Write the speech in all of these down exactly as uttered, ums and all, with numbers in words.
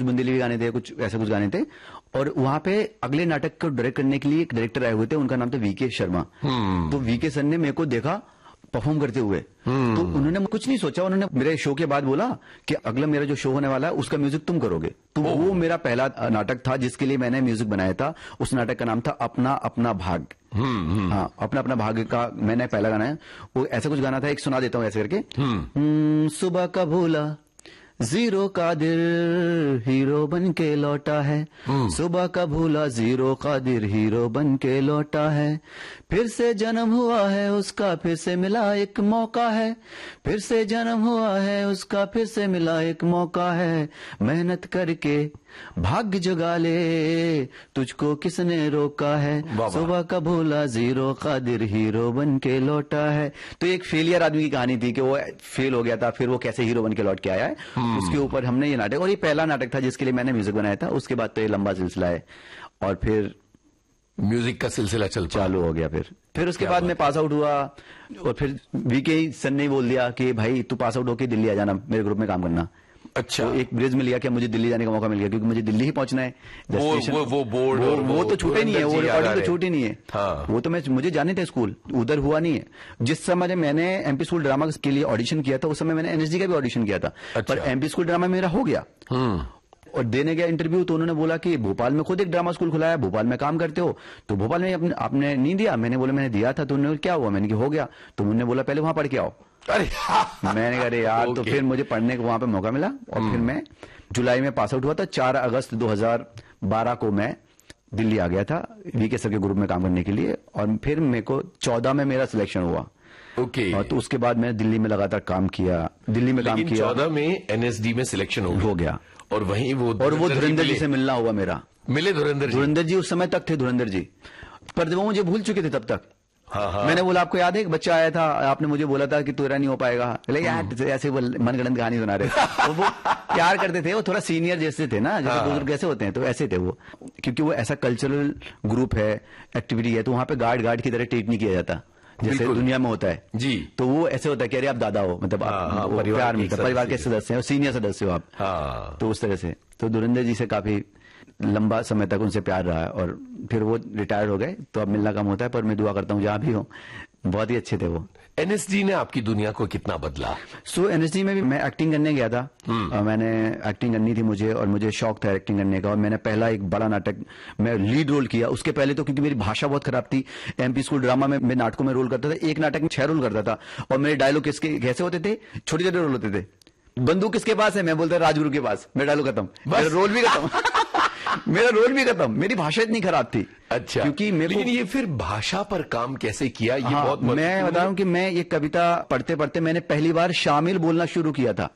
बुंदेली के गाने थे, कुछ ऐसे कुछ गाने थे। और वहां पे अगले नाटक को डायरेक्ट करने के लिए एक डायरेक्टर आए हुए थे, उनका नाम था वीके शर्मा। तो वीके सर ने मेरे को देखा परफॉर्म करते हुए, तो उन्होंने कुछ नहीं सोचा, उन्होंने मेरे शो के बाद बोला कि अगला मेरा जो शो होने वाला है उसका म्यूजिक तुम करोगे। तो वो मेरा पहला नाटक था जिसके लिए मैंने म्यूजिक बनाया था। उस नाटक का नाम था अपना अपना भाग। हाँ, अपना अपना भाग का मैंने पहला गाना है। वो ऐसा कुछ गाना था, एक सुना देता हूँ ऐसे करके। सुबह का भूला जीरो का दिल हीरो बन के लौटा है, सुबह का भूला जीरो का दिल हीरो बन के लौटा है, फिर से जन्म हुआ है उसका फिर से मिला एक मौका है, फिर से जन्म हुआ है उसका फिर से मिला एक मौका है, मेहनत करके भाग्य जगा ले तुझको किसने रोका है, सुबह का भूला जीरो का दिल हीरो बन के लौटा है। तो एक फेलियर आदमी की कहानी थी कि वो फेल हो गया था, फिर वो कैसे हीरो बन के लौट के आया है। उसके ऊपर हमने ये नाटक, और ये पहला नाटक था जिसके लिए मैंने म्यूजिक बनाया था। उसके बाद तो ये लंबा सिलसिला है और फिर म्यूजिक का सिलसिला चल चालू हो गया। फिर फिर उसके बाद मैं पास आउट हुआ और फिर वीके सर ने बोल दिया कि भाई तू पास आउट होके दिल्ली आ जाना, मेरे ग्रुप में काम करना। अच्छा, तो एक ब्रिज में लिया कि मुझे दिल्ली जाने का मौका मिल गया, क्योंकि मुझे दिल्ली ही पहुंचना है। वो वो वो बोर्ड वो, वो, वो तो छूटे नहीं है, वो रिकॉर्डिंग तो छूटी नहीं है। हाँ। वो तो मैं मुझे जाने थे स्कूल, उधर हुआ नहीं है। जिस समय मैंने एमपी स्कूल ड्रामा के लिए ऑडिशन किया था उस समय मैंने एनएसडी का भी ऑडिशन किया था। अच्छा। पर एमपी स्कूल ड्रामा मेरा हो गया और देने गया इंटरव्यू, तो उन्होंने बोला कि भोपाल में खुद एक ड्रामा स्कूल खुला है, भोपाल में काम करते हो, तो भोपाल में आपने, आपने नहीं दिया। मैंने बोला मैंने दिया था। तो उन्होंने क्या हुआ, मैंने कहा हो गया। तो उन्होंने बोला पहले वहां पढ़ के आओ। अरे मैंने कहा यार। तो फिर मुझे पढ़ने को वहां पे मौका मिला और फिर मैं जुलाई में पास आउट हुआ था। चार अगस्त दो हज़ार बारह को मैं दिल्ली आ गया था वीके सर के ग्रुप में काम करने के लिए, और फिर मेरे को चौदह में मेरा सिलेक्शन हुआ। ओके। और तो उसके बाद मैंने दिल्ली में लगातार काम किया, दिल्ली में काम किया। चौदह में एनएसडी में सिलेक्शन हो गया और वहीं वो और वो धुरंधर जी से मिलना हुआ मेरा। मिले धुरंधर जी? धुरंधर जी उस समय तक थे, धुरंधर जी, पर वो मुझे भूल चुके थे तब तक। हाँ हाँ। मैंने बोला आपको याद है एक बच्चा आया था, आपने मुझे बोला था कि तेरा नहीं हो पाएगा, यार ऐसे वो मनगढ़ंत कहानी सुना रहे। तो वो प्यार करते थे, वो थोड़ा सीनियर जैसे थे ना, जैसे बुजुर्ग कैसे होते हैं, तो ऐसे थे वो। क्योंकि वो ऐसा कल्चरल ग्रुप है, एक्टिविटी है, तो वहां पे गार्ड गार्ड की तरह ट्रीट नहीं किया जाता जैसे दुनिया में होता है जी। तो वो ऐसे होता है कि अरे आप दादा हो, मतलब आप परिवार में परिवार के सदस्य हैं, सीनियर सदस्य हो आप। तो उस तरह से तो धुरंधर जी से काफी लंबा समय तक उनसे प्यार रहा है और फिर वो रिटायर हो गए, तो अब मिलना कम होता है, पर मैं दुआ करता हूँ जहां भी हो। बहुत ही अच्छे थे वो। एनएसडी ने आपकी दुनिया को कितना बदला? सो so, एनएसडी में भी मैं एक्टिंग करने गया था। और मैंने एक्टिंग करनी थी मुझे, और मुझे शौक था एक्टिंग करने का, और मैंने पहला एक बड़ा नाटक मैं लीड रोल किया। उसके पहले तो क्योंकि मेरी भाषा बहुत खराब थी, एमपी स्कूल ड्रामा में मैं नाटकों में रोल करता था, एक नाटक में छह रोल करता था, और मेरे डायलॉग किसके कैसे होते थे, छोटे छोटे रोल होते थे। बंदूक किसके पास है, मैं बोलता राजगुरु के पास, मेरा डायलॉग खत्म, मेरा रोल भी खत्म। मेरा रोल भी खत्म, मेरी भाषा इतनी खराब थी। अच्छा, क्योंकि मेरे लेकिन को ये फिर भाषा पर काम कैसे किया, ये हाँ, बहुत मैं बता रहा हूं कि मैं ये कविता पढ़ते पढ़ते मैंने पहली बार शामिल बोलना शुरू किया था।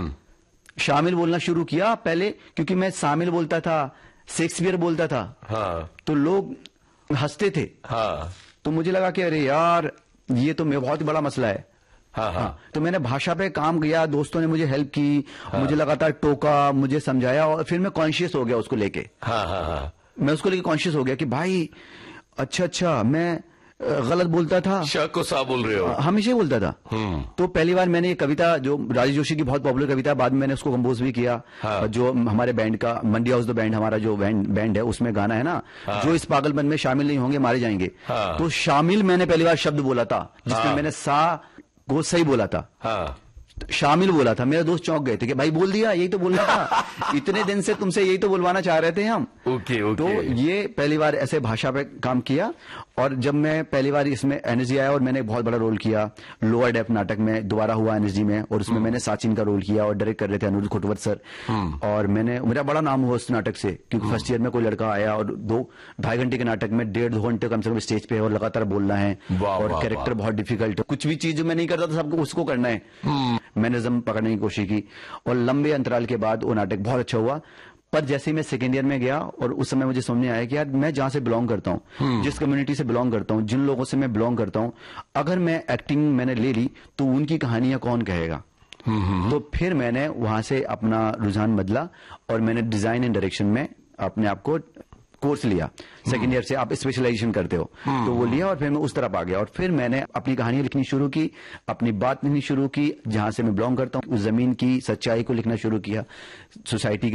शामिल बोलना शुरू किया पहले, क्योंकि मैं शामिल बोलता था, शेक्सपियर बोलता था। हाँ। तो लोग हंसते थे। हाँ। तो मुझे लगा कि अरे यार ये तो मेरा बहुत बड़ा मसला है। हाँ, हाँ। तो मैंने भाषा पे काम किया, दोस्तों ने मुझे हेल्प की। हाँ। मुझे लगातार टोका, मुझे समझाया, और फिर मैं कॉन्शियस हो गया उसको लेके। हाँ, हाँ, हाँ। मैं उसको लेके कॉन्शियस हो गया कि भाई अच्छा अच्छा मैं गलत बोलता था, शक को सा बोल रहे हो, हमेशा बोलता था। तो पहली बार मैंने ये कविता, जो राजेश जोशी की बहुत पॉपुलर कविता, बाद में मैंने उसको कंपोज भी किया। हाँ। जो हमारे बैंड का मंडी हाउस द बैंड, हमारा जो बैंड बैंड है, उसमें गाना है ना। हाँ। जो इस पागलपन में शामिल नहीं होंगे मारे जाएंगे। हाँ। तो शामिल मैंने पहली बार शब्द बोला था, जिसमें हाँ। मैंने सा को सही बोला था। हाँ। शामिल बोला था। मेरे दोस्त चौंक गए थे कि भाई बोल दिया, यही तो बोलना था। इतने दिन से तुमसे यही तो बुलवाना चाह रहे थे हम। Okay, okay. तो ये पहली बार ऐसे भाषा पे काम किया। और जब मैं पहली बार इसमें एनएसजी आया और मैंने बहुत बड़ा रोल किया लोअर डेप नाटक में, दोबारा हुआ एनएसजी में, और उसमें मैंने साचिन का रोल किया और डायरेक्ट कर रहे थे अनुरुद्ध खोटवत सर। और मैंने मेरा बड़ा नाम हुआ उस नाटक से, क्योंकि फर्स्ट ईयर में कोई लड़का आया और दो ढाई घंटे के नाटक में डेढ़ दो घंटे कम से कम स्टेज पे और लगातार बोलना है, और कैरेक्टर बहुत डिफिकल्ट है, कुछ भी चीज मैं नहीं करता था सबको उसको करना है। मैंने जम पकड़ने की कोशिश की और लंबे अंतराल के बाद वो नाटक बहुत अच्छा हुआ। पर जैसे ही मैं सेकेंड ईयर में गया और उस समय मुझे समझ में आया कि यार मैं जहां से बिलोंग करता हूं, जिस कम्युनिटी से बिलोंग करता हूं, जिन लोगों से मैं बिलोंग करता हूं, अगर मैं एक्टिंग मैंने ले ली तो उनकी कहानियां कौन कहेगा। तो फिर मैंने वहां से अपना रुझान बदला और मैंने डिजाइन एंड डायरेक्शन में अपने आप को कोर्स लिया। सेकेंड ईयर से आप स्पेशलाइजेशन करते हो, तो वो लिया और फिर मैं उस तरफ आ गया और फिर मैंने अपनी कहानी लिखनी शुरू की, अपनी बात लिखनी शुरू की, जहां से मैं बिलोंग करता हूं उस जमीन की सच्चाई को लिखना शुरू किया, सोसाइटी